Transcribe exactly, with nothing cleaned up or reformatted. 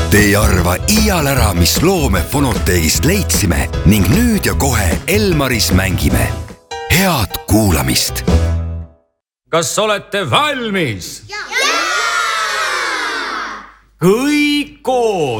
Te ei arva iial ära, mis loome Fonotegist leidsime ning nüüd ja kohe Elmaris mängime. Head kuulamist! Kas olete valmis? Jaa! Kõik koos!